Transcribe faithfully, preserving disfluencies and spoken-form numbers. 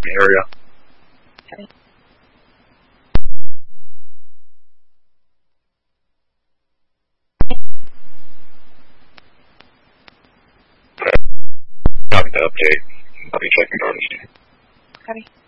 the area. Okay. Copy the update. I'll be checking on you. Copy.